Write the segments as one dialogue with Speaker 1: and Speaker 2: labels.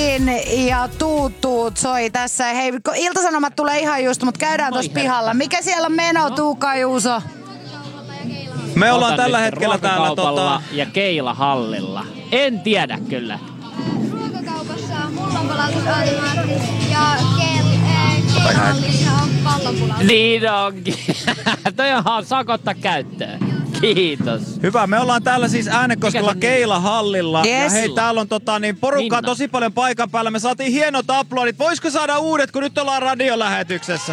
Speaker 1: Martin ja Tuut soi tässä. Hei, Ilta-Sanomat tulee ihan just, mutta käydään tuossa pihalla. Mikä siellä on meno, Tuukka Juuso?
Speaker 2: Me ollaan tällä hetkellä
Speaker 3: täällä ja Keila-hallilla. En tiedä kyllä.
Speaker 4: Ruokakaupassa pullonpalautusautomaatti ja Keila-hallissa on pallonpulautus.
Speaker 3: Niin onkin. Toi on sakottaa käyttöön. Kiitos.
Speaker 2: Hyvä, me ollaan täällä siis Äänekoskella Keila-hallilla.
Speaker 1: Yes.
Speaker 2: Ja hei, täällä on porukkaa tosi paljon paikan päällä. Me saatiin hienot aplodit. Voisiko saada uudet, kun nyt ollaan radiolähetyksessä?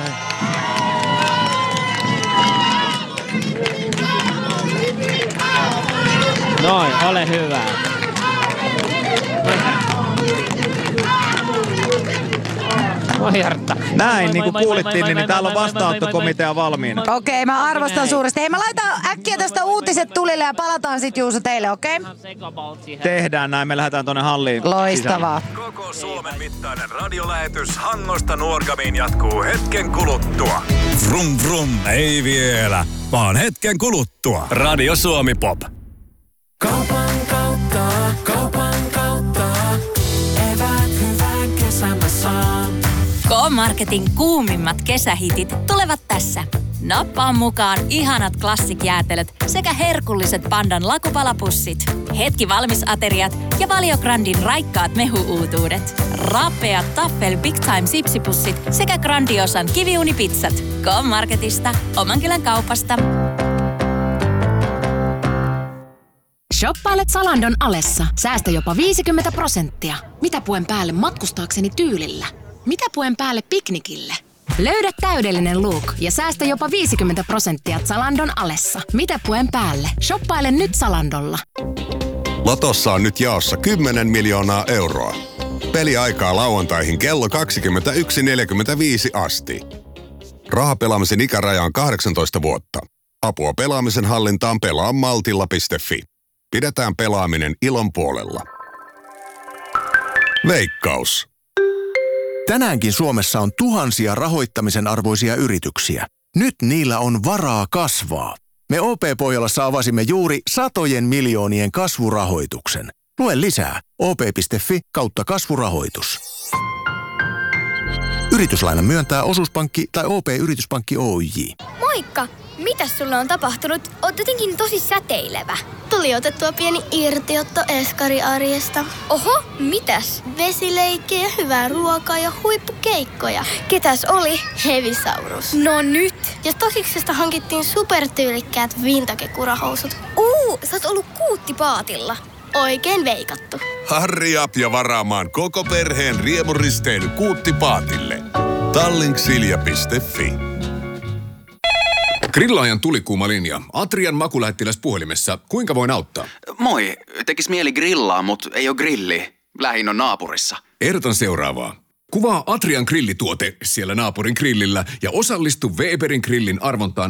Speaker 3: Noin, ole hyvä. Moi Jartta.
Speaker 2: Näin, niin kuin kuulittiin, niin täällä on vastaanottokomitea valmiina.
Speaker 1: Okei, mä arvostan suuresti. Hei, mä laitan äkkiä tästä uutiset tulille ja palataan sit Juuso teille, okei?
Speaker 2: Tehdään näin, me lähdetään tonne halliin.
Speaker 1: Loistavaa.
Speaker 5: Koko Suomen mittainen radiolähetys Hangosta Nuorgamiin jatkuu hetken kuluttua.
Speaker 6: Vrum vrum, ei vielä, vaan hetken kuluttua. Radio Suomi Pop.
Speaker 7: Kaupan kautta, eväät hyvän kesän mä saan.
Speaker 8: K-Marketin kuumimmat kesähitit tulevat tässä. Nappaa mukaan ihanat klassikjäätelöt sekä herkulliset Pandan lakupalapussit, hetki valmisateriat ja Valiograndin raikkaat mehuuutuudet. Rapeat Taffel Big Time sipsipussit sekä Grandiosan kiviunipizzat. K-Marketista, oman kylän kaupasta.
Speaker 9: Shoppailet Zalandon alessa. Säästä jopa 50%. Mitä puen päälle matkustaakseni tyylillä? Mitä puen päälle piknikille? Löydä täydellinen look ja säästä jopa 50% Zalandon alessa. Mitä puen päälle? Shoppaile nyt Zalandolla.
Speaker 10: Lotossa on nyt jaossa 10 miljoonaa euroa. Peliaikaa lauantaihin kello 21.45 asti. Rahapelaamisen ikäraja on 18 vuotta. Apua pelaamisen hallintaan pelaa maltilla.fi. Pidetään pelaaminen ilon puolella. Veikkaus.
Speaker 11: Tänäänkin Suomessa on tuhansia rahoittamisen arvoisia yrityksiä. Nyt niillä on varaa kasvaa. Me OP-Pohjolassa avasimme juuri satojen miljoonien kasvurahoituksen. Lue lisää op.fi/kasvurahoitus. Yrityslainan myöntää Osuuspankki tai OP-yrityspankki Oyj.
Speaker 4: Moikka! Mitäs sulle on tapahtunut? Oot jotenkin tosi säteilevä. Tuli otettua pieni irtiotto eskariarjesta. Oho, mitäs? Vesileikkejä, hyvää ruokaa ja huippukeikkoja. Ketäs oli? Hevisaurus. No nyt! Ja Stosiksesta hankittiin supertyylikkäät vintage-kurahousut. Sä oot ollut Kuuttipaatilla. Oikein veikattu.
Speaker 10: Hurry up ja varaamaan koko perheen riemuristeily Kuuttipaatille. Tallinksilja.fi.
Speaker 12: Grillaajan tulikuuma linja. Atrian makulähettiläs puhelimessa. Kuinka voin auttaa?
Speaker 13: Moi. Tekis mieli grillaa, mut ei oo grilli. Lähin on naapurissa.
Speaker 12: Ehdotan seuraavaa. Kuvaa Atrian grillituote siellä naapurin grillillä ja osallistu Weberin grillin arvontaan